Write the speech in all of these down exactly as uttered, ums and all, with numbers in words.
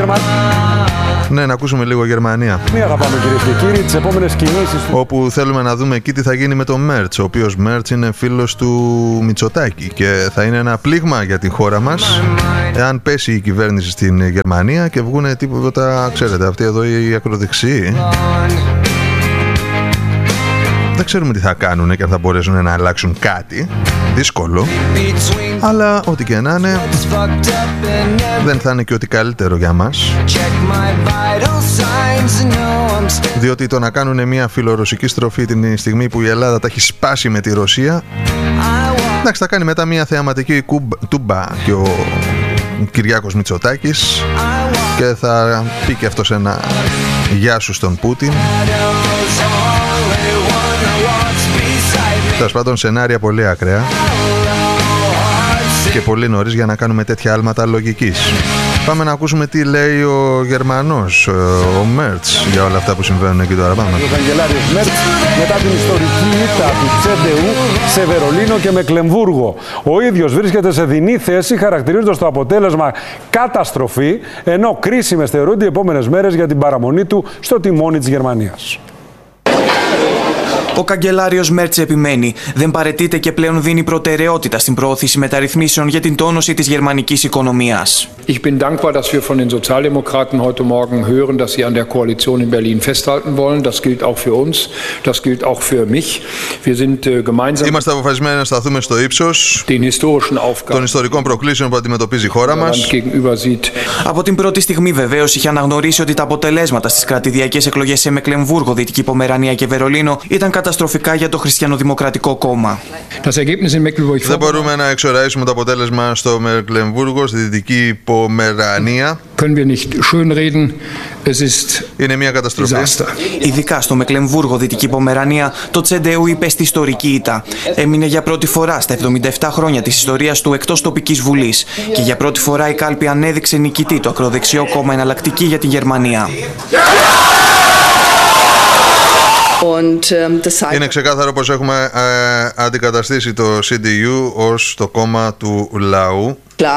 Ναι, να ακούσουμε λίγο Γερμανία. Μία θα πάμε, κυρίες και κύριοι, τις επόμενες κινήσεις. Όπου θέλουμε να δούμε εκεί τι θα γίνει με τον Μέρτς, ο οποίος Μέρτς είναι φίλος του Μητσοτάκη και θα είναι ένα πλήγμα για την χώρα μας εάν πέσει η κυβέρνηση στην Γερμανία και βγούνε τίποτα, ξέρετε, αυτοί εδώ οι ακροδεξιοί. Δεν ξέρουμε τι θα κάνουν και αν θα μπορέσουν να αλλάξουν κάτι. Δύσκολο. Αλλά ό,τι και να είναι, δεν θα είναι και ό,τι καλύτερο για μας. Διότι το να κάνουν μια φιλορωσική στροφή την στιγμή που η Ελλάδα τα έχει σπάσει με τη Ρωσία, εντάξει, θα κάνει μετά μια θεαματική τούμπα και ο Κυριάκος Μητσοτάκης και θα πει και αυτός ένα γεια σου στον Πούτιν. Τέλος πάντων, σενάρια πολύ ακραία και πολύ νωρίς για να κάνουμε τέτοια άλματα λογικής. Πάμε να ακούσουμε τι λέει ο Γερμανός, ο Μέρτς, για όλα αυτά που συμβαίνουν εκεί τώρα. Πάμε. Ο καγκελάριος Μέρτς μετά την ιστορική ήττα του Τσέντεου σε Βερολίνο και Μεκλεμβούργο. Ο ίδιος βρίσκεται σε δεινή θέση, χαρακτηρίζοντας το αποτέλεσμα καταστροφή, ενώ κρίσιμες θεωρούνται οι επόμενες μέρες για την παραμονή του στο τιμόνι της Γερμανίας. Ο καγκελάριος Μέρτς επιμένει, δεν παραιτείται και πλέον δίνει προτεραιότητα στην προώθηση μεταρρυθμίσεων για την τόνωση της γερμανικής οικονομίας. Ich bin dankbar, dass wir von den Sozialdemokraten heute Morgen hören, dass sie an der Koalition in Berlin festhalten wollen. Das gilt auch für uns, das gilt auch für mich. Wir sind gemeinsam. Είμαστε αποφασισμένοι να σταθούμε στο ύψος των ιστορικών προκλήσεων που αντιμετωπίζει η χώρα μας. Από την πρώτη στιγμή βεβαίως είχε αναγνωρίσει ότι τα αποτελέσματα στις κρατηδιακές εκλογές σε Μεκλεμβούργο, Δυτική Πομερανία και Βερολίνο ήταν καταστροφικά για το Χριστιανοδημοκρατικό κόμμα. Δεν μπορούμε να εξοραίσουμε το αποτέλεσμα στο Μεκλεμβούργο, στη Δυτική Πομερανία. Είναι μια καταστροφή. Ειδικά στο Μεκλεμβούργο, Δυτική Πομερανία, το Τσέντεου υπέστη ιστορική ήττα. Έμεινε για πρώτη φορά στα εβδομήντα επτά χρόνια της ιστορίας του εκτός τοπικής βουλής και για πρώτη φορά η κάλπη ανέδειξε νικητή το ακροδεξιό κόμμα Εναλλακτική για τη Γερμανία. Είναι ξεκάθαρο πως έχουμε ε, αντικαταστήσει το σι ντι γιου ως το κόμμα του λαού.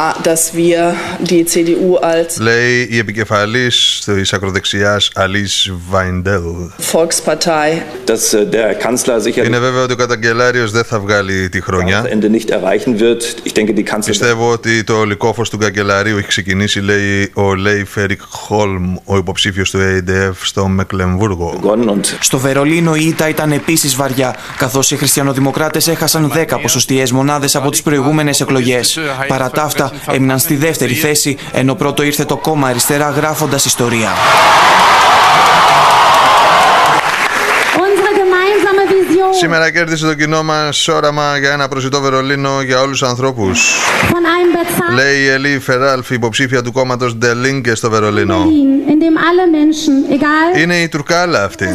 Λέει η επικεφαλής της ακροδεξιάς Αλίς Βάιντελ. Είναι βέβαιο ότι ο καγκελάριος δεν θα βγάλει τη χρονιά. Πιστεύω ότι το ολικόφως του καγκελαρίου έχει ξεκινήσει, λέει ο Λέι Φέρικ Χόλμ, ο υποψήφιος του έι ντι εφ στο Μεκλεμβούργο. Στο Βερολίνο η ήττα ήταν επίσης βαριά, καθώς οι χριστιανοδημοκράτες έχασαν δέκα ποσοστιαίες μονάδες από τις προηγούμενες εκλογές. Παρά τα αυτά, έμειναν στη δεύτερη θέση, ενώ πρώτο ήρθε το κόμμα Αριστερά, γράφοντας ιστορία. Σήμερα κέρδισε το κοινό μας όραμα για ένα προσιτό Βερολίνο για όλους τους ανθρώπους. Λέει η Ελί Φεράλφ, υποψήφια του κόμματος De Linke στο Βερολίνο. Είναι η Τουρκάλα αυτή.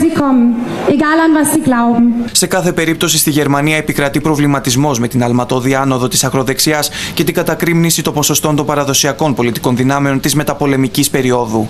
Σε κάθε περίπτωση στη Γερμανία επικρατεί προβληματισμός με την αλματώδη άνοδο της ακροδεξιάς και την κατακρίμνηση των ποσοστών των παραδοσιακών πολιτικών δυνάμεων της μεταπολεμικής περίοδου.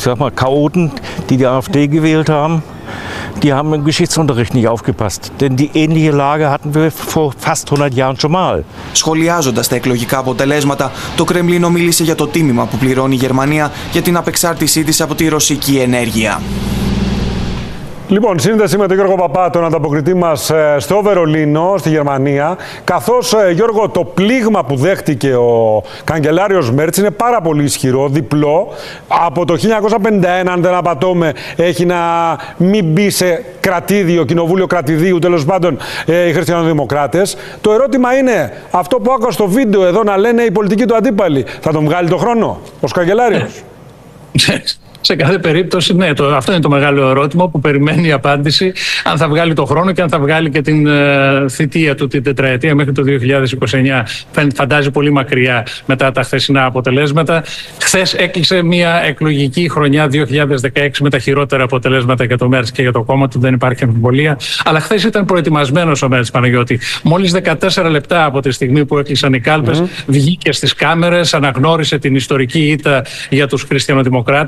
Die haben im Geschichtsunterricht nicht aufgepasst, denn die ähnliche Lage hatten wir vor fast hundert Jahren schon mal. Σχολιάζοντας τα εκλογικά αποτελέσματα, το Κρεμλίνο μίλησε για το τίμημα που πληρώνει η Γερμανία για την απεξάρτησή της από τη ρωσική ενέργεια. Λοιπόν, σύνδεση με τον Γιώργο Παπά, τον ανταποκριτή μας στο Βερολίνο, στη Γερμανία. Καθώς, Γιώργο, το πλήγμα που δέχτηκε ο καγκελάριος Μέρτς είναι πάρα πολύ ισχυρό, διπλό. Από το χίλια εννιακόσια πενήντα ένα, αν δεν απατώμε, έχει να μην μπει σε κρατήδιο, κοινοβούλιο κρατηδίου, τέλος πάντων, οι χριστιανοδημοκράτες. Το ερώτημα είναι, αυτό που άκουσα στο βίντεο εδώ να λένε οι πολιτικοί του αντίπαλοι, θα τον βγάλει το χρόνο ως καγκελάριος? Σε κάθε περίπτωση, ναι, το, αυτό είναι το μεγάλο ερώτημα που περιμένει η απάντηση. Αν θα βγάλει το χρόνο και αν θα βγάλει και την ε, θητεία του, την τετραετία μέχρι το δύο χιλιάδες είκοσι εννιά. Φαντάζει πολύ μακριά μετά τα χθεσινά αποτελέσματα. Χθες έκλεισε μια εκλογική χρονιά δύο χιλιάδες δεκαέξι με τα χειρότερα αποτελέσματα για το Μέρτς και για το κόμμα του, δεν υπάρχει αμφιβολία. Αλλά χθες ήταν προετοιμασμένος ο Μέρτς, Παναγιώτη. Μόλις δεκατέσσερα λεπτά από τη στιγμή που έκλεισαν οι κάλπες, mm-hmm. βγήκε στις κάμερες, αναγνώρισε την ιστορική ήττα για τους χριστιανοδημοκράτες, αναγνώρισε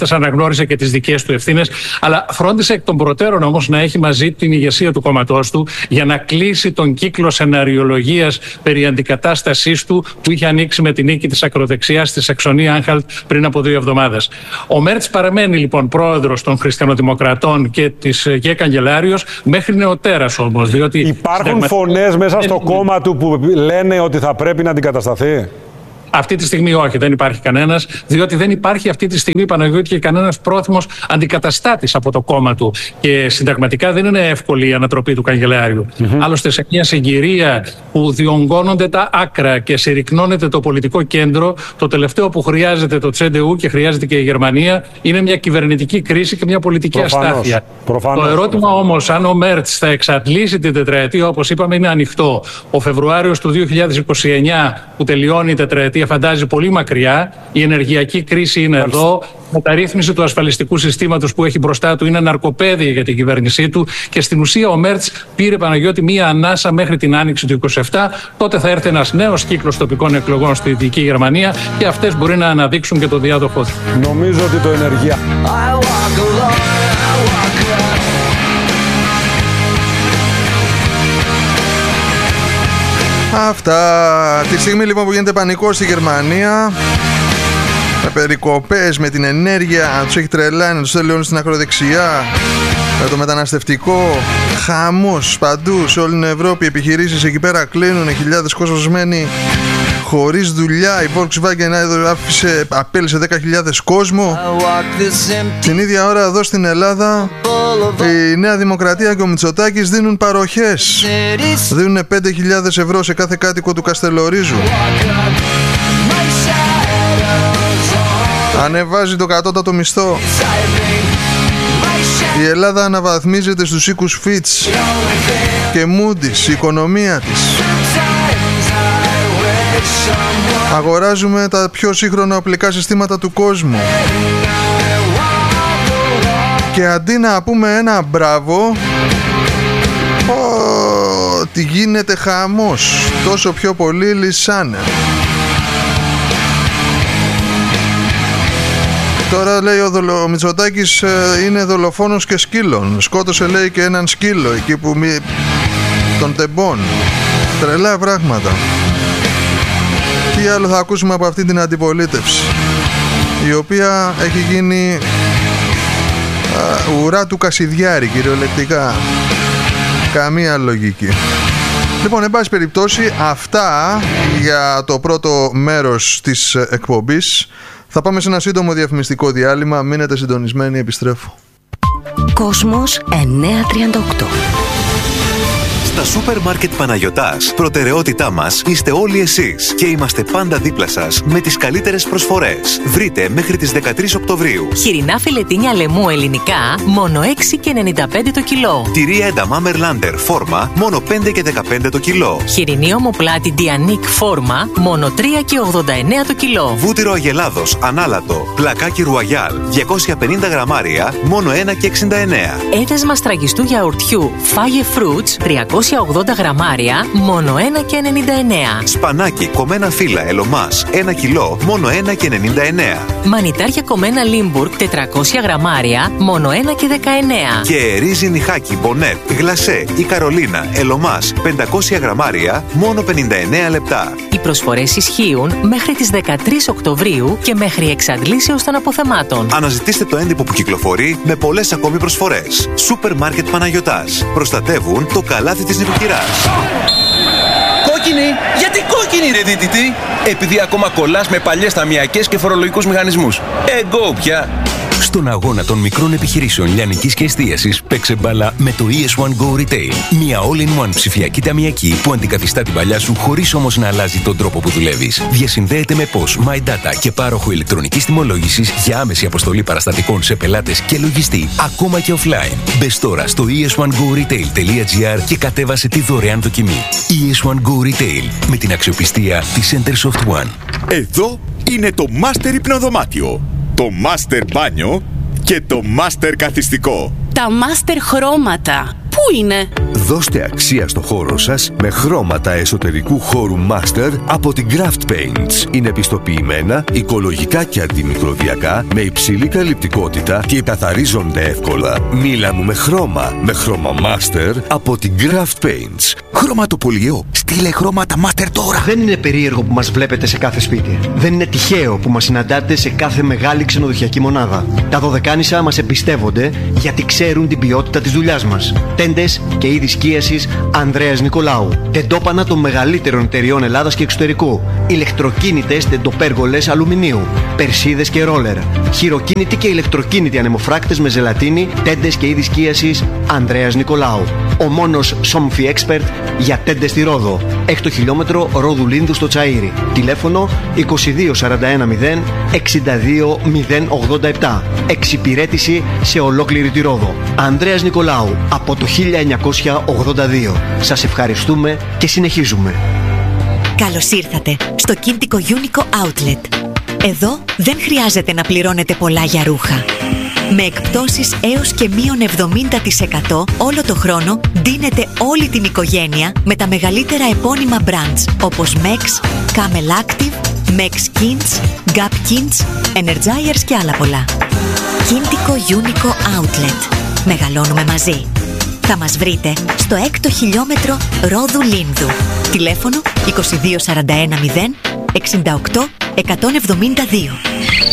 αναγνώρισε και τις δικές του ευθύνες, αλλά φρόντισε εκ των προτέρων όμως να έχει μαζί την ηγεσία του κόμματός του για να κλείσει τον κύκλο σεναριολογίας περί αντικατάστασής του που είχε ανοίξει με την νίκη της ακροδεξιάς στη Σαξονία Άνχαλτ πριν από δύο εβδομάδες. Ο Μέρτς παραμένει λοιπόν πρόεδρος των Χριστιανοδημοκρατών και, της, και καγκελάριος μέχρι νεοτέρας όμως. Διότι υπάρχουν συνταγμα... φωνές μέσα στο κόμμα του που λένε ότι θα πρέπει να αντικατασταθεί? Αυτή τη στιγμή όχι, δεν υπάρχει κανένας, διότι δεν υπάρχει αυτή τη στιγμή, Παναγιώτη, και κανένας πρόθυμος αντικαταστάτης από το κόμμα του. Και συνταγματικά δεν είναι εύκολη η ανατροπή του καγκελάριου. Mm-hmm. Άλλωστε, σε μια συγκυρία που διονγκώνονται τα άκρα και συρρυκνώνεται το πολιτικό κέντρο, το τελευταίο που χρειάζεται το τσεντεού και χρειάζεται και η Γερμανία είναι μια κυβερνητική κρίση και μια πολιτική Προφανώς. αστάθεια. Προφανώς. Το ερώτημα όμως, αν ο Μέρτς θα εξαντλήσει την τετραετία, όπως είπαμε, είναι ανοιχτό. Ο Φεβρουάριος του δύο χιλιάδες είκοσι εννιά, που τελειώνει η τετραετία, φαντάζει πολύ μακριά. Η ενεργειακή κρίση είναι Μάλιστα. εδώ. Η μεταρρύθμιση του ασφαλιστικού συστήματος που έχει μπροστά του είναι ναρκοπαίδια για την κυβέρνησή του. Και στην ουσία ο Μέρτς πήρε, Παναγιώτη, μία ανάσα μέχρι την άνοιξη του είκοσι επτά. Τότε θα έρθει ένας νέος κύκλος τοπικών εκλογών στη Δυτική Γερμανία και αυτές μπορεί να αναδείξουν και το διάδοχό του. Νομίζω ότι το ενεργειακό. Αυτά. Τη στιγμή λοιπόν που γίνεται πανικός στη Γερμανία, με περικοπές, με την ενέργεια, να τους έχει τρελάνει, να τους θέλει όλους στην ακροδεξιά, με το μεταναστευτικό, χαμός παντού σε όλη την Ευρώπη, οι επιχειρήσεις εκεί πέρα κλείνουν, χιλιάδες κόσμος μένει χωρίς δουλειά, η Volkswagen άφησε, απέλυσε δέκα χιλιάδες κόσμο. Την ίδια ώρα εδώ στην Ελλάδα η Νέα Δημοκρατία και ο Μητσοτάκης δίνουν παροχές, δίνουν πέντε χιλιάδες ευρώ σε κάθε κάτοικο του Καστελορίζου. Ανεβάζει το κατώτατο μισθό. Η Ελλάδα αναβαθμίζεται στους οίκους Fitch και Moody's, η οικονομία της. Αγοράζουμε τα πιο σύγχρονα οπλικά συστήματα του κόσμου. Και αντί να πούμε ένα μπράβο, ότι γίνεται χαμός, τόσο πιο πολύ λυσάνε. Τώρα λέει ο, δολο, ο Μητσοτάκης ε, είναι δολοφόνος και σκύλων. Σκότωσε, λέει, και έναν σκύλο εκεί που μη... των τεμπών. Τρελά πράγματα. Τι άλλο θα ακούσουμε από αυτή την αντιπολίτευση, η οποία έχει γίνει α, ουρά του Κασιδιάρη κυριολεκτικά. Καμία λογική. Λοιπόν, εν πάση περιπτώσει, αυτά για το πρώτο μέρος της εκπομπής. Θα πάμε σε ένα σύντομο διαφημιστικό διάλειμμα. Μείνετε συντονισμένοι, επιστρέφω. Κόσμος εννιακόσια τριάντα οκτώ. Στα σούπερ μάρκετ Παναγιωτάς, προτεραιότητά μας είστε όλοι εσείς και είμαστε πάντα δίπλα σας με τις καλύτερες προσφορές. Βρείτε μέχρι τις δεκατρείς Οκτωβρίου. Χοιρινά φιλετίνια λεμού ελληνικά, μόνο έξι και ενενήντα πέντε το κιλό. Τυρί ένταμα Μερλάντερ φόρμα, μόνο πέντε και δεκαπέντε το κιλό. Χοιρινή ομοπλάτη Διανίκ φόρμα, μόνο τρία και ογδόντα εννέα το κιλό. Βούτυρο Αγελάδος ανάλατο, πλακάκι Ρουαγιάλ, διακόσια πενήντα γραμμάρια, μόνο ένα και εξήντα εννέα. Έδεσμα στραγγιστού γιαουρτιού Fage Fruits, τριακόσια ογδόντα γραμμάρια, μόνο ένα και ενενήντα εννέα. Σπανάκι κομμένα φύλλα Ελομάς, ένα κιλό, μόνο ένα και ενενήντα εννέα. Μανιτάρια κομμένα Λίμπουργκ, τετρακόσια γραμμάρια, μόνο ένα και δεκαεννέα. Και ρύζι νυχάκι Μπονέτ, γλασέ ή Καρολίνα Ελομάς, πεντακόσια γραμμάρια, μόνο πενήντα εννέα λεπτά. Οι προσφορές ισχύουν μέχρι τις δεκατρείς Οκτωβρίου και μέχρι εξαντλήσεως των αποθεμάτων. Αναζητήστε το έντυπο που κυκλοφορεί με πολλές ακόμη προσφορές. Σούπερ μάρκετ Παναγιωτάς. Προστατεύουν το καλάθι της νοικοκυράς. Κόκκινη! Γιατί κόκκινη, ρε δίτητη? Επειδή ακόμα κολλάς με παλιές ταμιακές και φορολογικούς μηχανισμούς. Εγκό πια! Στον αγώνα των μικρών επιχειρήσεων λιανικής και εστίασης, παίξε μπάλα με το ι ες one Go Retail. Μια all-in-one ψηφιακή ταμιακή που αντικαθιστά την παλιά σου χωρίς όμως να αλλάζει τον τρόπο που δουλεύεις. Διασυνδέεται με P O S, MyData και πάροχο ηλεκτρονικής τιμολόγησης για άμεση αποστολή παραστατικών σε πελάτες και λογιστή, ακόμα και offline. Μπες τώρα στο ι ες one go retail τελεία gr και κατέβασε τη δωρεάν δοκιμή. ι ες one Go Retail, με την αξιοπιστία της Centersoft One. Εδώ είναι το Master Υπνοδωμάτιο, το Master Μπάνιο και το Master Καθιστικό. Τα Master Χρώματα. Πού Πού είναι? Δώστε αξία στο χώρο σας με χρώματα εσωτερικού χώρου Master από την Craft Paints. Είναι πιστοποιημένα, οικολογικά και αντιμικροβιακά, με υψηλή καλυπτικότητα και καθαρίζονται εύκολα. Μίλα μου με χρώμα, με χρώμα Master από την Craft Paints. Χρωματοπολιό, στείλε χρώματα Master τώρα. Δεν είναι περίεργο που μας βλέπετε σε κάθε σπίτι. Δεν είναι τυχαίο που μας συναντάτε σε κάθε μεγάλη ξενοδοχειακή μονάδα. Τα Δωδεκάνησα μας εμπιστεύονται γιατί ξέρουν την ποιότητα της δουλειάς μας. Τέντες και είδη σκίασης Ανδρέας Νικολάου. Τεντόπανα των μεγαλύτερων εταιριών Ελλάδας και εξωτερικού. Ηλεκτροκίνητες τεντοπέργολες αλουμινίου. Περσίδες και ρόλερ. Χειροκίνητοι και ηλεκτροκίνητοι ανεμοφράκτες με ζελατίνη. Τέντες και είδη σκίασης Ανδρέας Νικολάου. Ο μόνος Somfy Expert για τέντες στη Ρόδο. Έκτο χιλιόμετρο Ρόδου Λίνδου στο Τσαΐρι. Τηλέφωνο είκοσι δύο σαράντα ένα μηδέν εξήντα δύο μηδέν ογδόντα επτά. Εξυπηρέτηση σε ολόκληρη τη Ρόδο. Ανδρέας Νικολάου από το χίλια εννιακόσια ογδόντα δύο. Σας ευχαριστούμε και συνεχίζουμε. Καλώς ήρθατε στο Κίντικο Unico Outlet. Εδώ δεν χρειάζεται να πληρώνετε πολλά για ρούχα. Με εκπτώσεις έως και μείον εβδομήντα τοις εκατό όλο το χρόνο ντύνετε όλη την οικογένεια με τα μεγαλύτερα επώνυμα brands όπως Mex, Camel Active, Mex Kins, Gap Kins, Energizers και άλλα πολλά. Kintiko Unico Outlet. Μεγαλώνουμε μαζί. Θα μας βρείτε στο έκτο χιλιόμετρο Ρόδου Λίνδου. Τηλέφωνο είκοσι δύο σαράντα ένα μηδέν εξήντα οκτώ εκατόν εβδομήντα δύο.